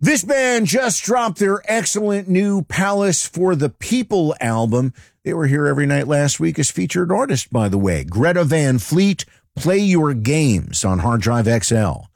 This band just dropped their excellent new Palace for the People album. They were here every night last week as featured artist, by the way. Greta Van Fleet, Play Your Games on Hard Drive XL.